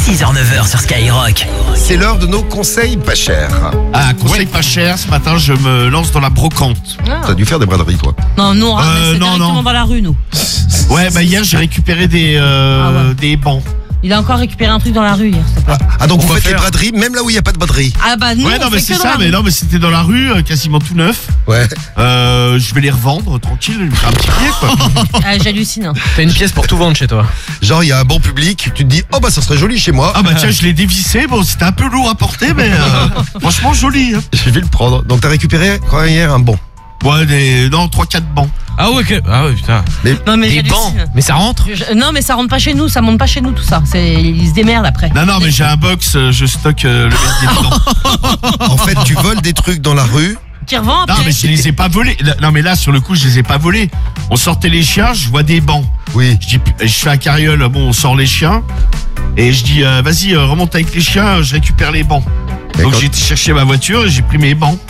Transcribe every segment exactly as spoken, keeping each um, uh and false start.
six heures neuf heures sur Skyrock. C'est l'heure de nos conseils pas chers. Ah, conseil pas cher, ce matin je me lance dans la brocante. Ah. T'as dû faire des braderies, toi. Non, nous on ramasse Euh, non, directement non. dans la rue, nous. Ouais, bah hier j'ai récupéré des, euh, Ah ouais. des bancs. Il a encore récupéré un truc dans la rue hier, s'il te plaît. Ah, donc On vous va faites les faire- braderies, même là où il n'y a pas de braderie. Ah bah nous, Ouais, on non, mais fait c'est que dans ça, la mais rue. non, mais c'était dans la rue, euh, quasiment tout neuf. Ouais. Euh, je vais les revendre tranquille, je vais me faire un petit pied quoi. Ah, j'hallucine. T'as une pièce pour tout vendre chez toi. Genre, il y a un bon public, tu te dis, oh bah ça serait joli chez moi. Ah bah tiens, je l'ai dévissé, bon c'était un peu lourd à porter, mais euh, franchement joli. Hein. Je vais le prendre. Donc t'as récupéré quoi hier un bon. Ouais, des, non, trois quatre bancs. Ah ouais, que... ah ouais putain. Non, mais Des bancs. j'hallucine. Mais ça rentre. Je- Non, mais ça rentre pas chez nous, ça monte pas chez nous tout ça. C'est... Ils se démerdent après. Non, non, mais j'ai un box, euh, je stocke euh, le merdier dedans. En fait, tu voles des trucs dans la rue. Qui revend après. Non, mais je les ai pas volés. Non, mais là, sur le coup, je les ai pas volés. On sortait les chiens, je vois des bancs. Oui. Je dis, je fais un carriole, bon, on sort les chiens. Et je dis, euh, vas-y, euh, remonte avec les chiens, je récupère les bancs. Et Donc quand- j'ai cherché ma voiture et j'ai pris mes bancs.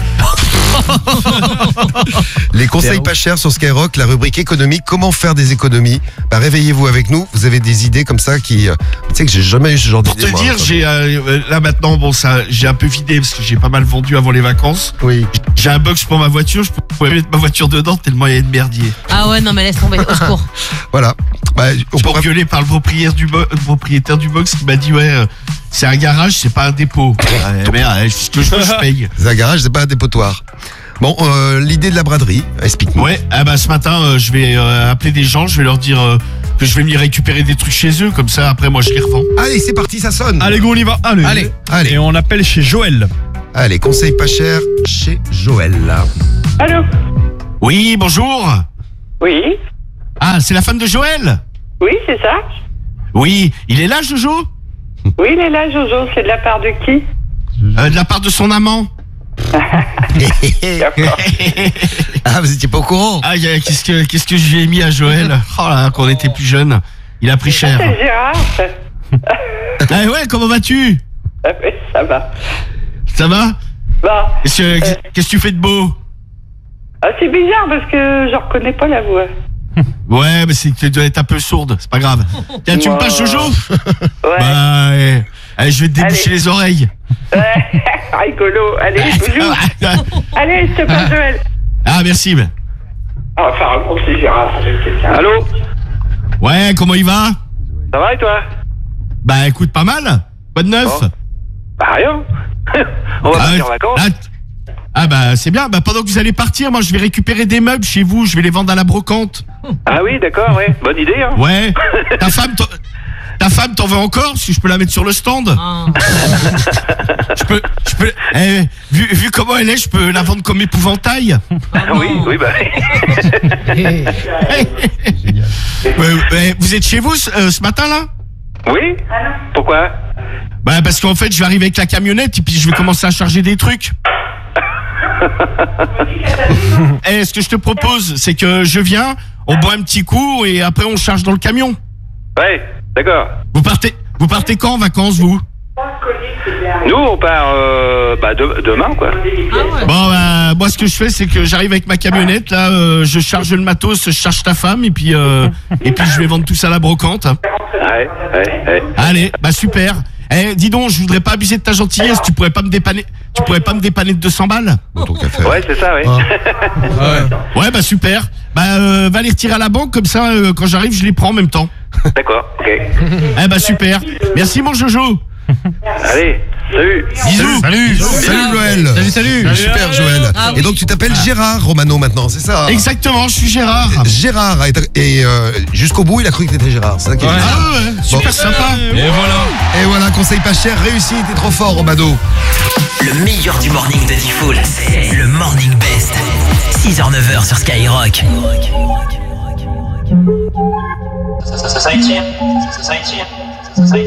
Les conseils pas chers sur Skyrock, la rubrique économique, comment faire des économies. Bah réveillez-vous avec nous, vous avez des idées comme ça qui... euh, Tu sais que j'ai jamais eu ce genre Pour d'idée. te moi, dire, hein. j'ai euh, là maintenant, bon, ça, j'ai un peu vidé parce que j'ai pas mal vendu avant les vacances. Oui. J'ai un box pour ma voiture, je pouvais mettre ma voiture dedans tellement il y a de merdier. Ah ouais, non, mais laisse tomber, au secours. Voilà. Bah, on Je pourrait... suis engueulé par le propriétaire du, bo- le propriétaire du box qui m'a dit ouais, euh, c'est un garage, c'est pas un dépôt. Ouais, merde, ce que je veux, je paye. C'est un garage, c'est pas un dépotoir. Bon, euh, l'idée de la braderie, explique-nous. Ouais, ah bah ce matin, euh, je vais euh, appeler des gens, je vais leur dire euh, que je vais m'y récupérer des trucs chez eux, comme ça après moi je les revends. Allez, c'est parti, ça sonne. Allez, go, on y va. Allez. Allez. Allez. Et on appelle chez Joël. Allez, conseils pas chers chez Joël. Allô? Oui, bonjour. Oui? Ah, c'est la femme de Joël. Oui, c'est ça? Oui, il est là, Jojo. Oui, il est là, Jojo. C'est de la part de qui? Euh, de la part de son amant. D'accord. Ah, vous étiez pas au courant? Ah, y a- qu'est-ce que qu'est-ce que je lui ai mis à Joël. Oh là, quand on était plus jeune, il a pris cher. C'est Gérard. ça. Ah ouais, comment vas-tu? Ah, mais ça va. Ça va? Bon. Qu'est-ce que qu'est-ce que tu fais de beau? Ah, c'est bizarre parce que je reconnais pas la voix. Ouais, mais c'est que tu dois être un peu sourde, c'est pas grave. Tiens, tu me passes Jojo? Ouais. Bah, ouais. Allez, je vais te déboucher Allez. les oreilles. Ouais. Rigolo. Allez, je joue. Allez, je te passe Joël. Ah, merci. mais- Ah, enfin, bon, c'est Gérard. Allô? Ouais, comment il va? Ça va et toi? Bah, écoute, pas mal. Quoi de neuf? Oh. Bah, rien. On va Ah, partir en ouais. vacances. Là, t- ah bah, c'est bien. Bah, pendant que vous allez partir, moi, je vais récupérer des meubles chez vous. Je vais les vendre à la brocante. Ah oui, d'accord, ouais. Bonne idée, hein. Ouais. Ta femme, t'en- ta femme, t'en veux encore? Parce que je peux la mettre sur le stand. Ah. Je peux, je peux. Eh, vu, vu comment elle est, je peux la vendre comme épouvantail. Oui, oui, bah. Ouais, ouais, vous êtes chez vous ce, euh, ce matin là? Oui? Pourquoi? Bah parce qu'en fait je vais arriver avec la camionnette et puis je vais commencer à charger des trucs. Eh, ce que je te propose, c'est que je viens, on boit un petit coup et après on charge dans le camion. Ouais, d'accord. Vous partez, vous partez quand en vacances vous? Nous, on part euh, bah, de- demain, quoi. Bon bah moi ce que je fais c'est que j'arrive avec ma camionnette là, euh, je charge le matos, je charge ta femme et puis euh, et puis je vais vendre tout ça à la brocante. Ouais, ouais, ouais. Allez, bah super. Eh, dis donc, je voudrais pas abuser de ta gentillesse, tu pourrais pas me dépanner, tu pourrais pas me dépanner de deux cents balles? Bon, ton café. Ouais, c'est ça, ouais. Ouais, bah super. Bah euh, va les retirer à la banque comme ça, euh, quand j'arrive, je les prends en même temps. D'accord, ok. Eh bah super. Merci mon Jojo. Allez, salut. Bisous. Salut, salut Joël. Salut, salut. Super Joël. Ah Et oui. donc tu t'appelles Gérard Romano maintenant, c'est ça? Exactement, je suis Gérard. Gérard, et, et, euh, jusqu'au bout il a cru que t'étais Gérard, c'est ça qui est Ouais. bien. Ah ouais, super Bon. sympa. Et voilà. Et voilà, conseil pas cher, réussi, t'es trop fort Romano. Le meilleur du morning de Diffoul, c'est le Morning Best. six heures neuf heures sur Skyrock. Ça, ça, ça, ça étire, ça, ça étire, ça, ça étire.